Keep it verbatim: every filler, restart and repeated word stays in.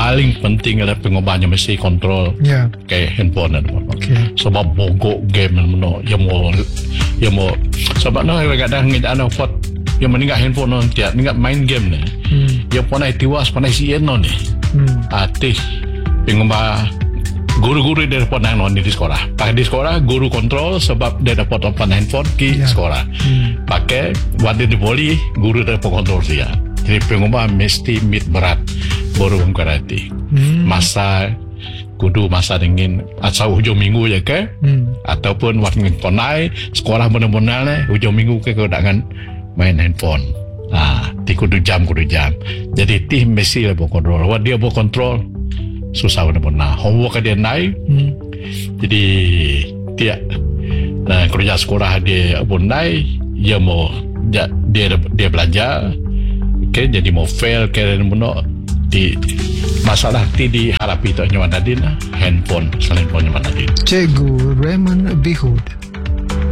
paling penting adalah pengubahnya mesti kontrol Ya. ke handphone ada. Okay. Sebab bogok game mana yang mau yang mau sebab no kadang kita anak buat yang meninggal handphone non tiap meninggal main game ni. Hmm. Yang pandai tiwas pandai sien non ni. Hmm. Atih pengubah guru-guru dia dapat non di sekolah. Pakai di sekolah guru kontrol sebab dia dapat open handphone di Ya. sekolah. Hmm. Pakai wadah di poli guru dapat kontrol dia. Jadi pengubah mesti mit berat baru berarti. Hmm. Masa kudu masa dingin asal hujung minggu je ke Hmm. ataupun waktu konai sekolah benar-benar ni hujung minggu ke kau dengan main handphone. Ah, ti kudu jam kudu jam. Jadi ti mesti lah berkontrol. Wah dia berkontrol susah benar-benar. Homework dia naik. Hmm. Jadi dia nah kerja sekolah dia pun naik. Dia mau dia dia, dia belajar. Okay, jadi mau fail ke benar di masalah ti diharapi tu nyawa nadin handphone selain pun nyawa nadin. Cikgu Raymond Bihud.